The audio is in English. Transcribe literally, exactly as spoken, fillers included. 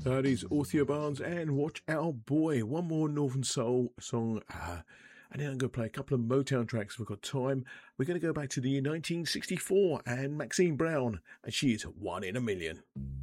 That is Orthea Barnes and Watch Out Boy. One more Northern Soul song, uh, and then I'm going to play a couple of Motown tracks if we've got time. We're going to go back to the year nineteen sixty-four and Maxine Brown, and she is One in a Million.